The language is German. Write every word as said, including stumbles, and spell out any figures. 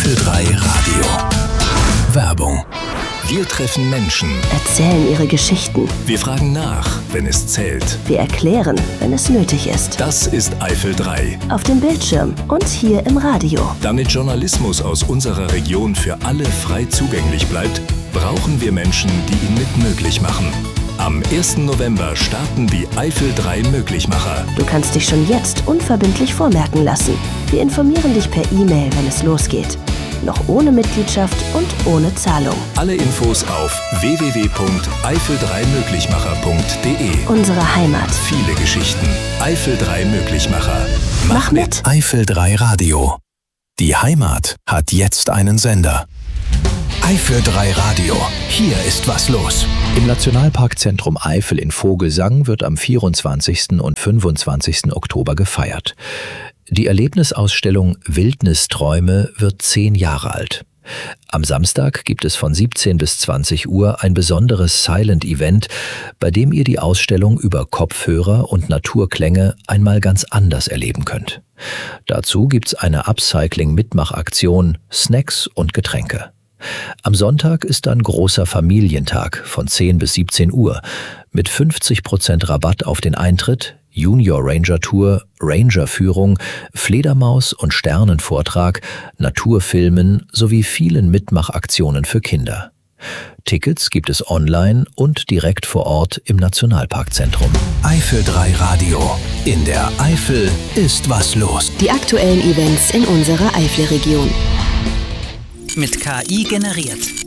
Eifel drei Radio. Werbung. Wir treffen Menschen. Erzählen ihre Geschichten. Wir fragen nach, wenn es zählt. Wir erklären, wenn es nötig ist. Das ist Eifel drei. Auf dem Bildschirm und hier im Radio. Damit Journalismus aus unserer Region für alle frei zugänglich bleibt, brauchen wir Menschen, die ihn mit möglich machen. Am ersten November starten die Eifel drei Möglichmacher. Du kannst dich schon jetzt unverbindlich vormerken lassen. Wir informieren dich per E-Mail, wenn es losgeht. Noch ohne Mitgliedschaft und ohne Zahlung. Alle Infos auf w w w punkt eifel drei möglichmacher punkt d e. Unsere Heimat. Viele Geschichten. Eifel drei Möglichmacher. Mach, Mach mit. mit. Eifel drei Radio. Die Heimat hat jetzt einen Sender. Eifel drei Radio. Hier ist was los. Im Nationalparkzentrum Eifel in Vogelsang wird am vierundzwanzigsten und fünfundzwanzigsten Oktober gefeiert. Die Erlebnisausstellung Wildnisträume wird zehn Jahre alt. Am Samstag gibt es von siebzehn bis zwanzig Uhr ein besonderes Silent-Event, bei dem ihr die Ausstellung über Kopfhörer und Naturklänge einmal ganz anders erleben könnt. Dazu gibt's eine Upcycling-Mitmachaktion, Snacks und Getränke. Am Sonntag ist dann großer Familientag von zehn bis siebzehn Uhr mit fünfzig Prozent Rabatt auf den Eintritt, Junior Ranger Tour, Ranger-Führung, Fledermaus- und Sternenvortrag, Naturfilmen sowie vielen Mitmachaktionen für Kinder. Tickets gibt es online und direkt vor Ort im Nationalparkzentrum. Eifel drei Radio. In der Eifel ist was los. Die aktuellen Events in unserer Eifelregion. Mit K I generiert.